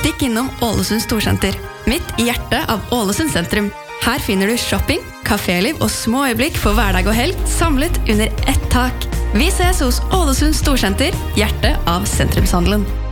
Stikk innom Ålesund Storsenter, midt i hjertet av Ålesund sentrum. Her finner du shopping, kaféliv og små øyeblikk for hverdag og helg, samlet under ett tak. Vi ses hos Ålesund Storsenter, hjertet av sentrumshandelen.